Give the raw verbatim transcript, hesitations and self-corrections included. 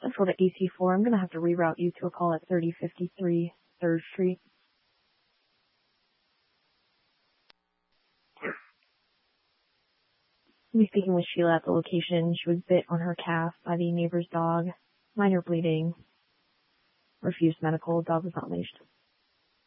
Central to A C four. I'm going to have to reroute you to a call at thirty fifty-three third Street. I'll be speaking with Sheila at the location. She was bit on her calf by the neighbor's dog. Minor bleeding. Refused medical. Dog was not leashed.